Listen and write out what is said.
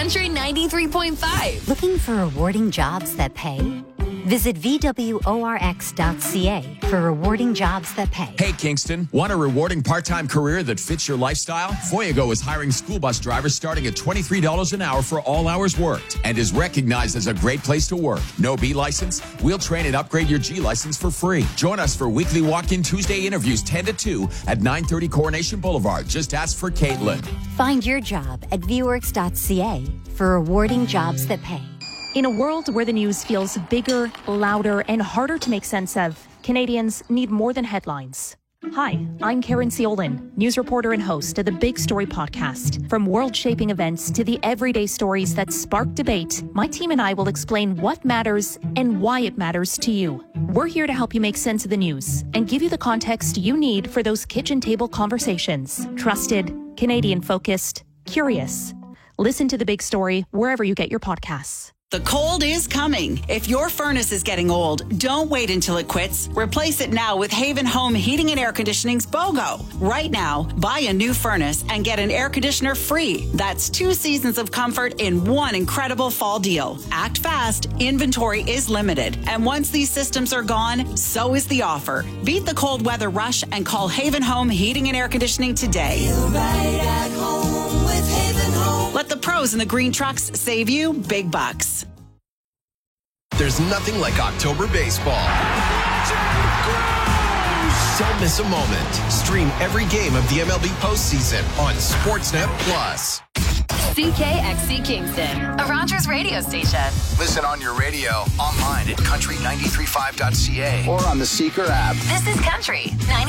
Country 93.5. Looking for rewarding jobs that pay? Visit VWORX.ca for rewarding jobs that pay. Hey, Kingston, want a rewarding part-time career that fits your lifestyle? Foyago is hiring school bus drivers starting at $23 an hour for all hours worked and is recognized as a great place to work. No B license? We'll train and upgrade your G license for free. Join us for weekly walk-in Tuesday interviews 10 to 2 at 930 Coronation Boulevard. Just ask for Caitlin. Find your job at VWorks.ca for rewarding jobs that pay. In a world where the news feels bigger, louder, and harder to make sense of, Canadians need more than headlines. Hi, I'm Karen Ciolin, news reporter and host of the Big Story podcast. From world-shaping events to the everyday stories that spark debate, my team and I will explain what matters and why it matters to you. We're here to help you make sense of the news and give you the context you need for those kitchen table conversations. Trusted, Canadian-focused, curious. Listen to The Big Story wherever you get your podcasts. The cold is coming. If your furnace is getting old, don't wait until it quits. Replace it now with Haven Home Heating and Air Conditioning's BOGO. Right now, buy a new furnace and get an air conditioner free. That's 2 seasons of comfort in one incredible fall deal. Act fast. Inventory is limited. And once these systems are gone, so is the offer. Beat the cold weather rush and call Haven Home Heating and Air Conditioning today. Feel right at home with Haven Home. Let the pros in the green trucks save you big bucks. There's nothing like October baseball. Don't miss a moment. Stream every game of the MLB postseason on Sportsnet Plus. CKXC Kingston, a Rogers radio station. Listen on your radio, online at country935.ca, or on the Seeker app. This is Country